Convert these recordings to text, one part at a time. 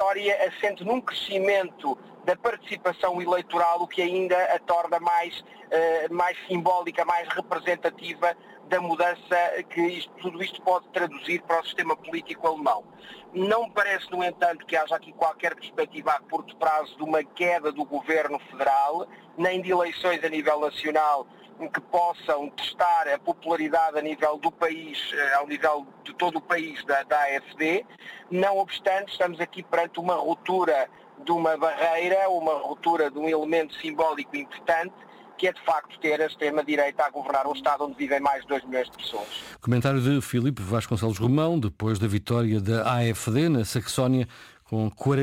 vitória assente num crescimento da participação eleitoral, o que ainda a torna mais simbólica, mais representativa da mudança que tudo isto pode traduzir para o sistema político alemão. Não me parece, no entanto, que haja aqui qualquer perspectiva a curto prazo de uma queda do governo federal, nem de eleições a nível nacional que possam testar a popularidade a nível do país, ao nível de todo o país da AfD. Não obstante, estamos aqui perante uma ruptura de uma barreira, uma ruptura de um elemento simbólico importante, que é de facto ter a extrema-direita a governar um Estado onde vivem mais de 2 milhões de pessoas. Comentário de Filipe Vasconcelos Romão, depois da vitória da AfD na Saxónia, com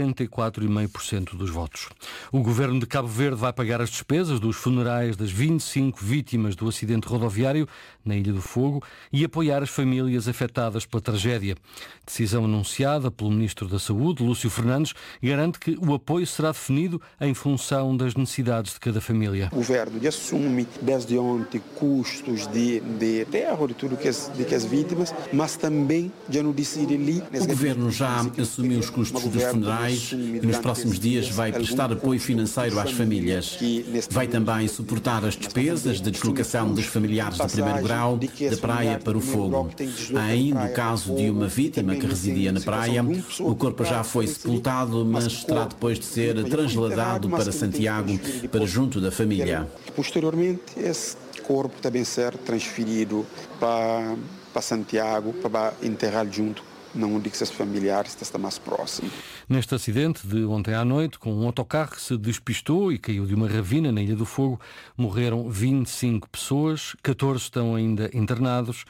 44,5% dos votos. O governo de Cabo Verde vai pagar as despesas dos funerais das 25 vítimas do acidente rodoviário na Ilha do Fogo e apoiar as famílias afetadas pela tragédia. Decisão anunciada pelo Ministro da Saúde, Lúcio Fernandes, garante que o apoio será definido em função das necessidades de cada família. O governo assume desde ontem custos de enterro, de tudo que as vítimas, mas também já não decide ali. O governo já assumiu os custos dos funerais e nos próximos dias vai prestar apoio financeiro às famílias. Vai também suportar as despesas de deslocação dos familiares de primeiro grau da praia para o fogo. Ainda o caso de uma vítima que residia na praia, o corpo já foi sepultado, mas terá depois de ser trasladado para Santiago, para junto da família. Posteriormente, esse corpo também ser transferido para Santiago, para enterrar junto não de que seus familiares estão mais próximos. Neste acidente de ontem à noite, com um autocarro que se despistou e caiu de uma ravina na Ilha do Fogo, morreram 25 pessoas, 14 estão ainda internados,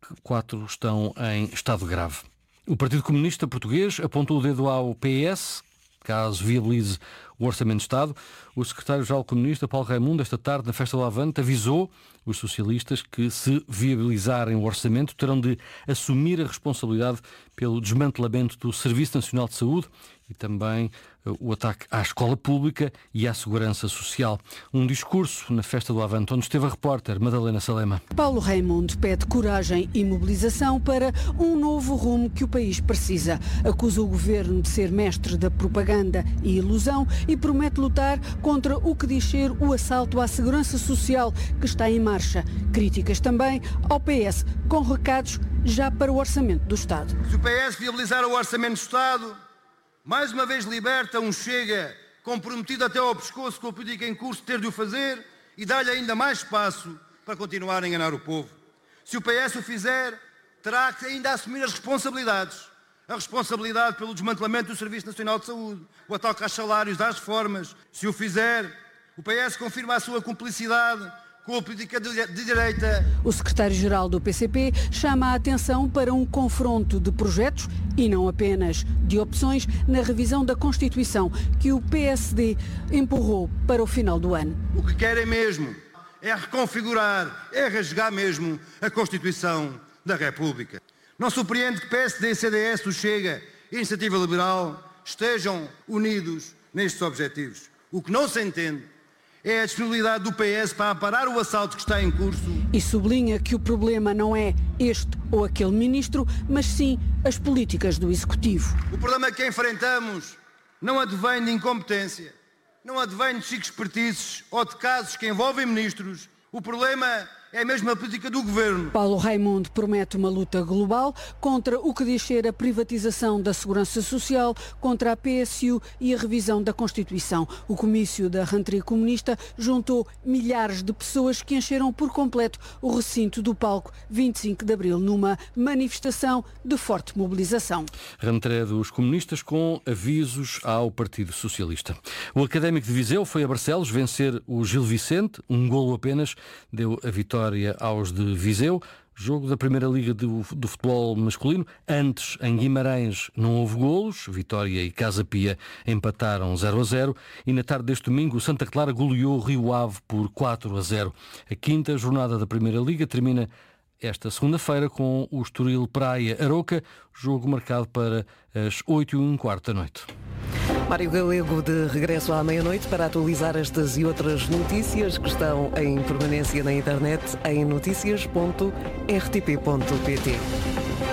4 estão em estado grave. O Partido Comunista Português apontou o dedo ao PS, caso viabilize o Orçamento de Estado. O secretário-geral comunista, Paulo Raimundo, esta tarde na Festa do Avante, avisou os socialistas que, se viabilizarem o orçamento, terão de assumir a responsabilidade pelo desmantelamento do Serviço Nacional de Saúde e também o ataque à escola pública e à segurança social. Um discurso na Festa do Avante, onde esteve a repórter Madalena Salema. Paulo Raimundo pede coragem e mobilização para um novo rumo que o país precisa. Acusa o governo de ser mestre da propaganda e ilusão e promete lutar contra o que diz ser o assalto à segurança social que está em marcha. Críticas também ao PS, com recados já para o Orçamento do Estado. Se o PS viabilizar o Orçamento do Estado, mais uma vez liberta um Chega comprometido até ao pescoço com a política em curso de ter de o fazer e dá-lhe ainda mais espaço para continuar a enganar o povo. Se o PS o fizer, terá que ainda assumir as responsabilidades. A responsabilidade pelo desmantelamento do Serviço Nacional de Saúde, o ataque aos salários, às reformas. Se o fizer, o PS confirma a sua cumplicidade com a política de direita. O secretário-geral do PCP chama a atenção para um confronto de projetos e não apenas de opções na revisão da Constituição que o PSD empurrou para o final do ano. O que querem mesmo é reconfigurar, é rasgar mesmo a Constituição da República. Não surpreende que PSD, CDS, o Chega e a Iniciativa Liberal estejam unidos nestes objetivos. O que não se entende é a disponibilidade do PS para parar o assalto que está em curso. E sublinha que o problema não é este ou aquele ministro, mas sim as políticas do Executivo. O problema que enfrentamos não advém de incompetência, não advém de chiques espertices ou de casos que envolvem ministros. O problema é mesmo a política do governo. Paulo Raimundo promete uma luta global contra o que diz ser a privatização da segurança social, contra a PSU e a revisão da Constituição. O comício da rentrée comunista juntou milhares de pessoas que encheram por completo o recinto do palco 25 de Abril, numa manifestação de forte mobilização. Rentrée dos comunistas com avisos ao Partido Socialista. O Académico de Viseu foi a Barcelos vencer o Gil Vicente, um golo apenas, deu a vitória aos de Viseu. Jogo da Primeira Liga do futebol masculino. Antes, em Guimarães, não houve golos. Vitória e Casa Pia empataram 0-0. E na tarde deste domingo, o Santa Clara goleou o Rio Ave por 4-0. A quinta jornada da Primeira Liga termina esta segunda-feira com o Estoril Praia Aroca. Jogo marcado para as 8h15 da noite. Mário Galego de regresso à meia-noite para atualizar estas e outras notícias que estão em permanência na internet em noticias.rtp.pt.